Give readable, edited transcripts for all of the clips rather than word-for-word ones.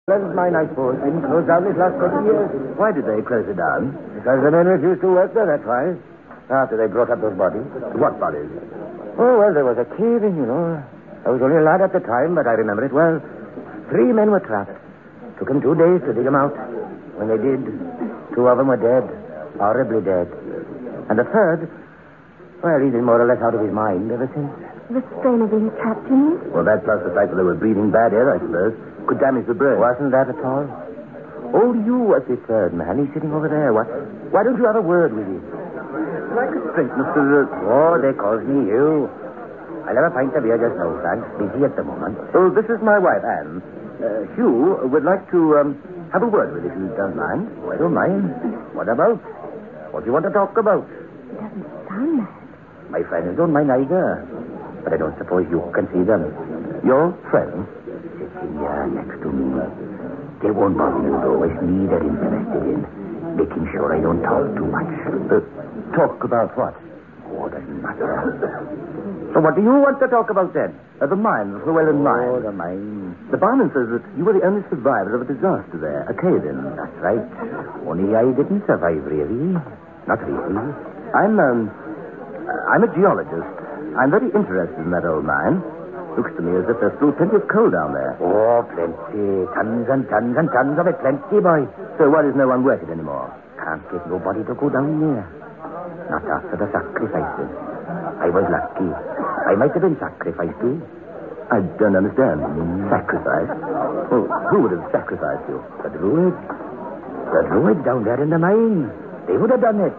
Closed mine, I suppose. Didn't close down this last couple of years. Why did they close it down? Because the men refused to work there, that's why. After they brought up those bodies. What bodies? Oh, well, there was a cave-in, you know. I was only a lad at the time, but I remember it well. 3 men were trapped. Took them 2 days to dig them out. When they did, 2 of them were dead. Horribly dead. And the third, well, he's been more or less out of his mind ever since. The strain of being trapped, you mean? Well, that plus the fact that they were breathing bad air, I suppose, could damage the brain. Wasn't that at all? Oh, you was the third man. He's sitting over there. Why don't you have a word with him? Like a straight, Mr. Oh, they calls me you. I'll have a pint of beer just now, Frank. Busy at the moment. Oh, this is my wife, Anne. Hugh would like to have a word with you, if you don't mind. Oh, I don't mind. What about? What do you want to talk about? It doesn't sound mad. My friends don't mind either. But I don't suppose you can see them. Your friend? Sitting here next to me. They won't bother you, though. It's me they're interested in. Making sure I don't talk too much. Talk about what? Oh, doesn't matter. So what do you want to talk about, then? The mine, the Llewellyn mine. Oh, the mine. The barman says that you were the only survivor of a disaster there, a cave-in. That's right. Only I didn't survive, really. Not really. I'm a geologist. I'm very interested in that old mine. Looks to me as if there's still plenty of coal down there. Oh, plenty. Tons and tons and tons of it. Plenty, boy. So why does no one work it anymore? Can't get nobody to go down there. Not after the sacrifices. I was lucky. I might have been sacrificed too. I don't understand. Sacrifice? Well, who would have sacrificed you? The Druids. The Druids down there in the mine. They would have done it.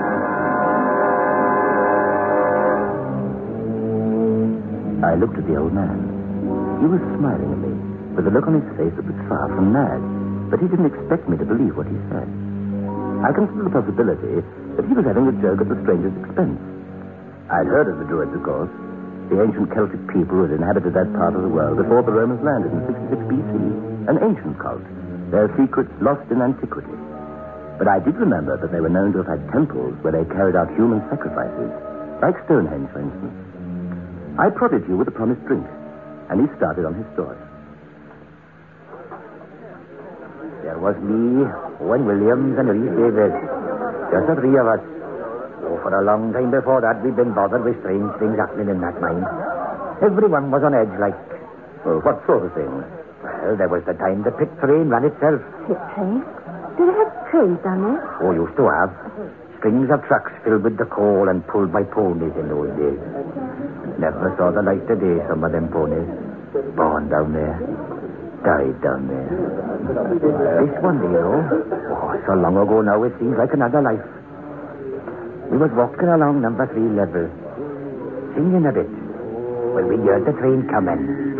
I looked at the old man. He was smiling at me, with a look on his face that was far from mad. But he didn't expect me to believe what he said. I considered the possibility that he was having a joke at the stranger's expense. I'd heard of the Druids, of course. The ancient Celtic people who had inhabited that part of the world before the Romans landed in 66 BC. An ancient cult. Their secrets lost in antiquity. But I did remember that they were known to have had temples where they carried out human sacrifices. Like Stonehenge, for instance. I prodded you with a promised drink, and he started on his story. There was me, Owen Williams, and Reese Davis. Just the 3 of us. Oh, for a long time before that, we'd been bothered with strange things happening in that mine. Everyone was on edge, like. Well, what sort of thing? Well, there was the time the pit train ran itself. Pit train? Did they have trains down there? Oh, used to have. Strings of trucks filled with the coal and pulled by ponies in those days. Never saw the light of day, some of them ponies. Born down there. Died down there. This one, you know. Oh, so long ago now, it seems like another life. We was walking along number 3 level, singing a bit, when we heard the train coming.